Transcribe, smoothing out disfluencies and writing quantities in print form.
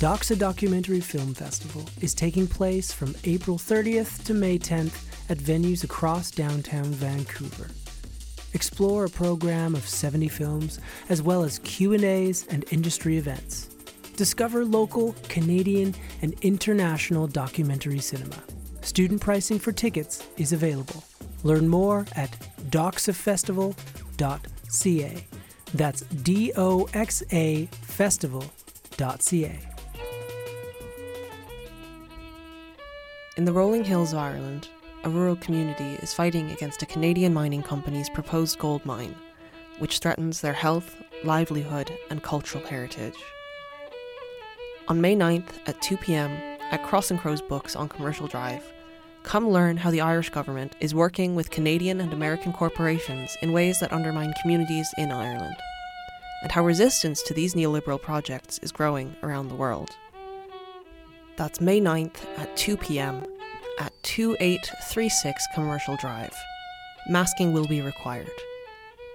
Doxa Documentary Film Festival is taking place from April 30th to May 10th at venues across downtown Vancouver. Explore a program of 70 films, as well as Q&As and industry events. Discover local, Canadian, and international documentary cinema. Student pricing for tickets is available. Learn more at doxafestival.ca. That's DOXA festival.ca. In the rolling hills of Ireland, a rural community is fighting against a Canadian mining company's proposed gold mine, which threatens their health, livelihood, and cultural heritage. On May 9th at 2 p.m. at Cross and Crows Books on Commercial Drive, come learn how the Irish government is working with Canadian and American corporations in ways that undermine communities in Ireland, and how resistance to these neoliberal projects is growing around the world. That's May 9th at 2 p.m. at 2836 Commercial Drive. Masking will be required.